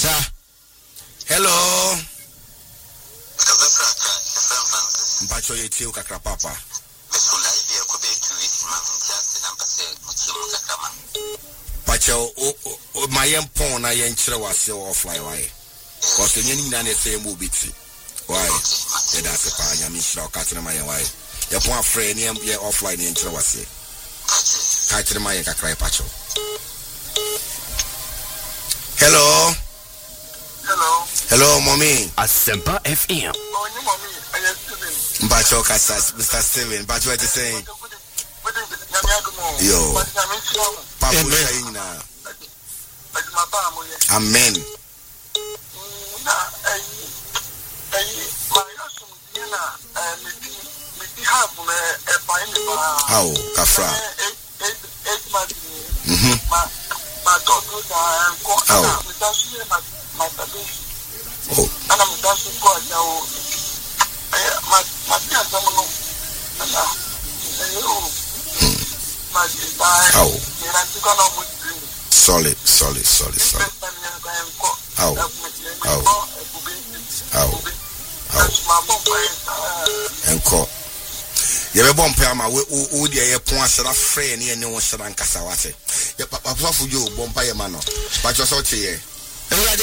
Sir. Hello. Mpacho yeti ukakra papa. Pacho o mayem pon na yen kire wase offline why. Cause yen nyina na say mo biti. Why? E da se pa nya mi shira o ka kire mayen why. Ye pon afre ni ye offline yen kire wase. Ka kire mayen kakra pacho. Hello. Hello, mommy. Asempa FM. Oh, you mommy. I am Steven. Mbacho Kasas, Mr. Steven. Mbacho what you saying? Yo. Amen. Amen. How? Kafra. Oh. And I'm dancing for now. My Solid. Enko. Ye be bompa ma we de ye pon asera frɛ ne ne wo hyera nkasa wate. Ye papa fu yo bompa ye ma no. Ba jo so che ye.